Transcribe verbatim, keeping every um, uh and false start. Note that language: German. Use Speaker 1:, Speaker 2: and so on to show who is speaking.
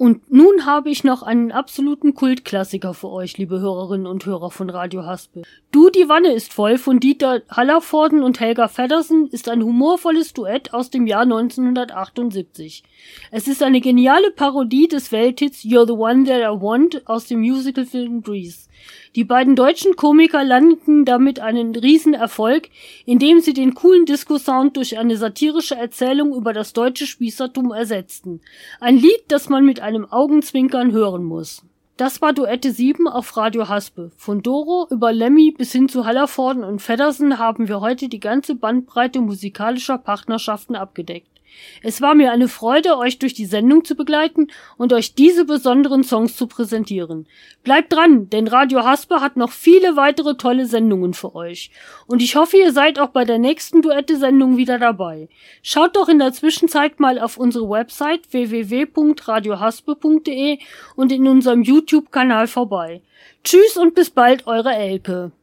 Speaker 1: Und nun habe ich noch einen absoluten Kultklassiker für euch, liebe Hörerinnen und Hörer von Radio Haspel. Du, die Wanne ist voll von Dieter Hallervorden und Helga Feddersen ist ein humorvolles Duett aus dem Jahr neunzehnhundertachtundsiebzig. Es ist eine geniale Parodie des Welthits You're the One That I Want aus dem Musicalfilm Grease. Die beiden deutschen Komiker landeten damit einen Riesenerfolg, indem sie den coolen Disco-Sound durch eine satirische Erzählung über das deutsche Spießertum ersetzten. Ein Lied, das man mit einem Augenzwinkern hören muss. Das war Duette sieben auf Radio Haspel. Von Doro über Lemmy bis hin zu Hallervorden und Feddersen haben wir heute die ganze Bandbreite musikalischer Partnerschaften abgedeckt. Es war mir eine Freude, euch durch die Sendung zu begleiten und euch diese besonderen Songs zu präsentieren. Bleibt dran, denn Radio Haspel hat noch viele weitere tolle Sendungen für euch. Und ich hoffe, ihr seid auch bei der nächsten Duette-Sendung wieder dabei. Schaut doch in der Zwischenzeit mal auf unsere Website w w w punkt radio haspel punkt de und in unserem YouTube-Kanal vorbei. Tschüss und bis bald, eure Elke.